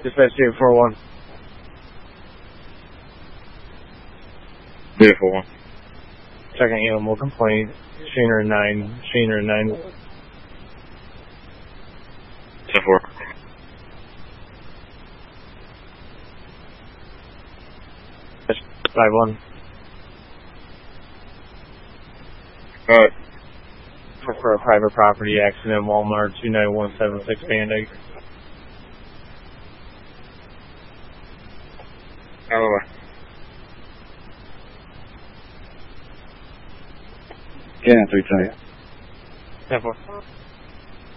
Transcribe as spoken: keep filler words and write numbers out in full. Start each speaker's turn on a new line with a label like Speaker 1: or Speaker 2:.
Speaker 1: Dispatch eight four one.
Speaker 2: eight four one.
Speaker 1: Checking animal complaint. Sheener nine. Sheener nine.
Speaker 2: ten four.
Speaker 1: five one.
Speaker 2: Alright.
Speaker 1: For a private property accident, Walmart two nine one seven six Band-Aid.
Speaker 2: Alright.
Speaker 3: Yeah, three ten.
Speaker 1: ten four.